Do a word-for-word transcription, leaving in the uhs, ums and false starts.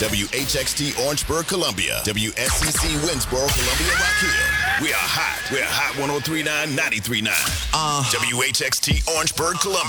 W H X T Orangeburg, Columbia. W S C C Winsboro, Columbia, Rock Hill. We are hot. We're Hot one oh three point nine, ninety-three point nine. Uh, W H X T Orangeburg, Columbia.